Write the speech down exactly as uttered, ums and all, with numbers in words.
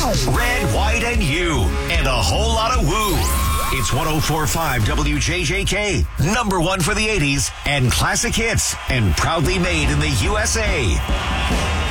Red, white, and you. And a whole lot of woo. It's one oh four point five W J J K. Number one for the eighties and classic hits. And proudly made in the U S A.